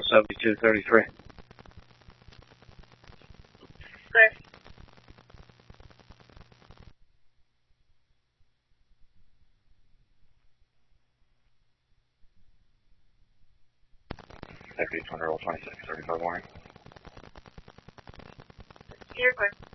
7233. Clear. Deputy 20 roll 26, 35 warning. You're clear.